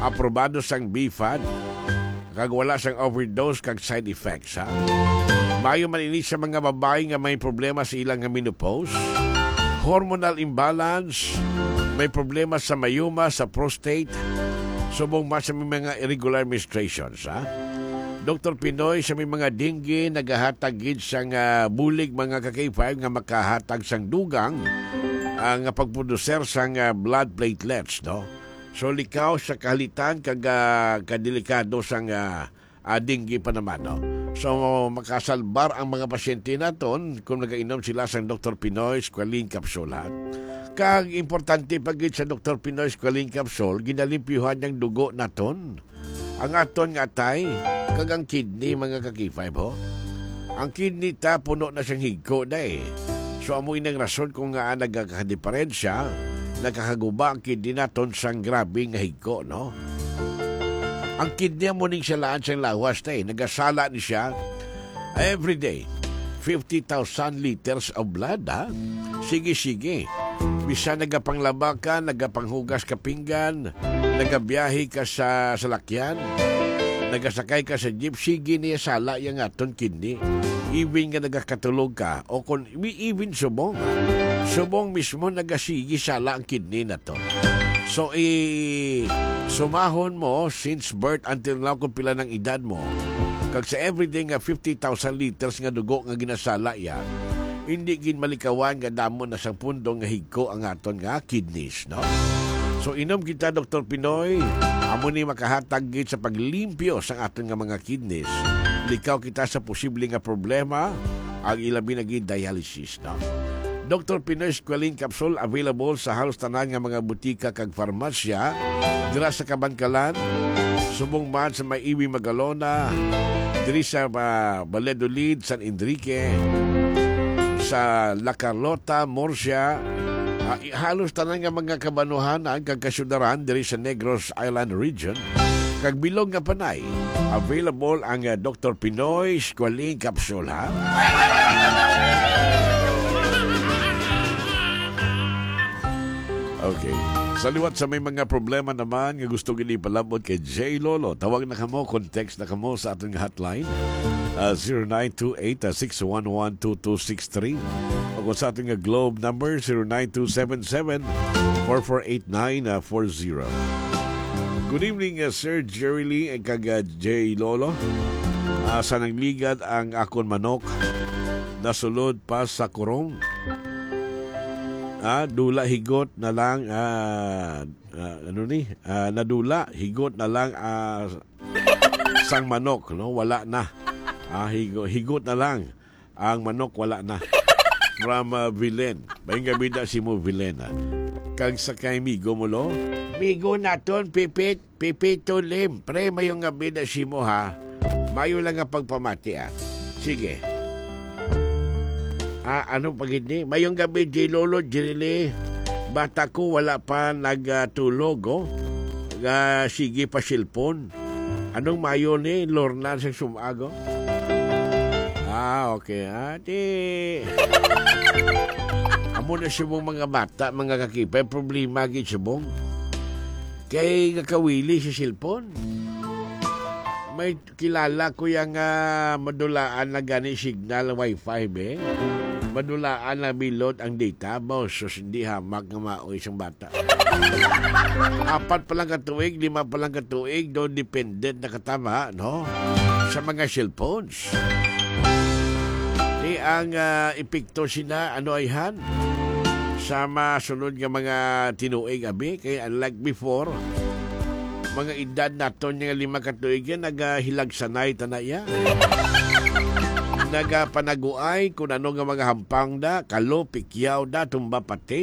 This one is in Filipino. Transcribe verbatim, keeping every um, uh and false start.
aprobado sang B F A D, kag wala sang overdose kag side effects, ha? Mayo man ini sa mga babae nga may problema sa ilang nga menopause, hormonal imbalance, may problema sa mayuma, sa prostate, subong mas sa may mga irregular menstruations, ha? Doktor Pinoy sa may mga dinggi nagahatag gid sang uh, bulig mga ka-K five nga makahatag sang dugang ang uh, pagproducer sang uh, blood platelets, no? So likaw sa kahalitan kag uh, kadelikado sang uh, uh, dinggi pa naman, no? So makasalbar ang mga pasyente naton kung nagainom sila sa Doktor Pinoy Squalene Capsule. Kag importante pagit sa Doktor Pinoy Squalene Capsule, ginalimpyuhan ng dugo naton. Ang aton nga tay, kag ang kidney mga ka-K five, ho. Ang kidney ta puno na siyang higko na eh. So amoy nang rason kung nga nagkakadiferensya, nagkakaguba ang kidney naton sang grabe nga higko, no? Ang kidney mo ning salaan siyang lawas na eh. Nagasala ni siya every day. fifty thousand liters of blood, ha? Sige, sige. Bisa nagapanglaba ka, nagapanghugas ka pinggan, nagabiyahe ka sa salakyan, nagasakay ka sa jeep, sige niya sala yung aton kidney. Even nga nagakatulog ka, o kung even subong, subong mismo nagasigi sala ang kidney na to. So, i sumahon mo since birth until now kung pila ng edad mo, kag sa everyday nga fifty thousand liters nga dugo nga ginasala ya, hindi gin malikawan nga damo na sa pundo nga higko ang aton nga kidneys, no? So, inom kita, Doktor Pinoy, amo ni makahatag gid sa paglimpyo sa aton nga mga kidneys. Likaw kita sa posible nga problema, ang ilabi na gid dialysis, no? Doktor Pinoy Squalene Capsule available sa halos tanan nga mga butika kag farmasya dira sa Kabangkalan, subong man sa may Iwi Magalona, diri sa uh, Valladolid, San Enrique, sa La Carlota, Murcia, uh, halos tanan nga mga kabanuhanan kag kasyudaran diri sa Negros Island region. Kag bilog nga panay, available ang uh, Doktor Pinoy Squalene Capsule, ha? Okay. Sa liwat sa may mga problema naman nga gusto gini palabot kay J. Lolo, tawag na kamo, context na kamo sa ating hotline, uh, zero nine two eight, six one one, two two six three, o sa ating uh, globe number zero nine two seven seven, four four eight nine four zero. Good evening, uh, Sir Jerry Lee and kag uh, J. Lolo. Uh, sa nangligad ang akon manok, nasulod pa sa kurong. Ah, dula higot na lang ah, ah, ano ni ah, nadula higot na lang ah, sang manok, no, wala na ah, higot, higot na lang ang manok, wala na. From uh, Vilen, may gabi na si mo Vilen, ha? Kag sa kay migo mo lo, migo naton pipit pipit tulim pre, mayong gabi na si mo, ha, mayo lang nga pagpamati, ah. Sige. Ah, ano pagid ni? Mayong gabi, J. Lolo, Jirili. Bata ko wala pa nagtulog, oh. Uh, sige pa silpon. Anong mayo ni? Lorna sa sumago? Ah, okay. Ate. Amo na subong mga bata, mga kakipay. Problema gid subong. Kay kakawili sa silpon. May kilala ko yung uh, madulaan na gani signal wifi, eh. Madulaan na bilod ang data mo, so hindi hamak nga mao isang bata. Apat pa lang katuig, lima pa lang katuig, do dependent na katama, no? Sa mga cellphones. Di ang uh, epekto sina, ano ay han? Sa masunod nga mga tinuig, abi, kaya unlike before, mga edad naton nga lima katuig yan, nagahilag sanay tanaya. Nagapanaguay kung ano nga mga hampang da, kalo, pikyaw da, tumba pati.